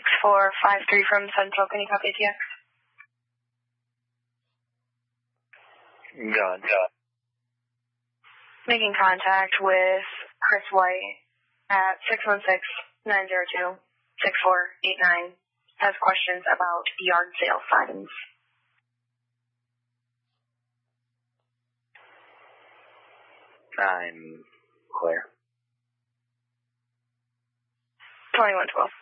6453 from Central. Can you copy ATX? Got it. Making contact with Chris White at 616-902-6489. Has questions about yard sale signs. I'm clear. 2112.